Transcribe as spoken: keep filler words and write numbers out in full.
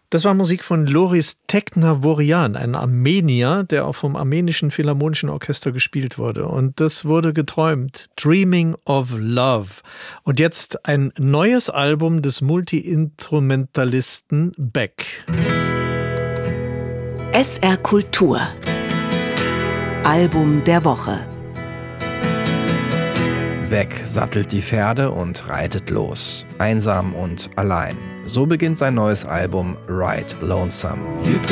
Das war Musik von Loris Teknavorian, ein Armenier, der auch vom armenischen Philharmonischen Orchester gespielt wurde. Und das wurde geträumt. Dreaming of Love. Und jetzt ein neues Album des Multi-Instrumentalisten Beck. S R Kultur. Album der Woche. Beck sattelt die Pferde und reitet los. Einsam und allein. So beginnt sein neues Album Ride Lonesome.